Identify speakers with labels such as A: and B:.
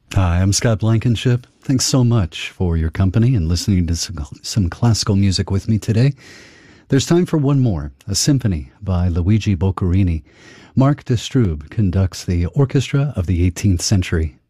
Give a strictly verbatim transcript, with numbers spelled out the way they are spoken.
A: Hi, I'm Scott Blankenship. Thanks so much for your company and listening to some, some classical music with me today. There's time for one more, a symphony by Luigi Boccherini. Mark de Stroob conducts the orchestra of the eighteenth century.